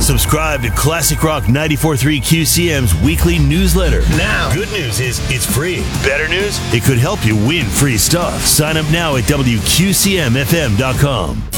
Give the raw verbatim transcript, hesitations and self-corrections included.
Subscribe to Classic Rock ninety-four point three Q C M's weekly newsletter now. Good news is it's free. Better news? It could help you win free stuff. Sign up now at W Q C M F M dot com.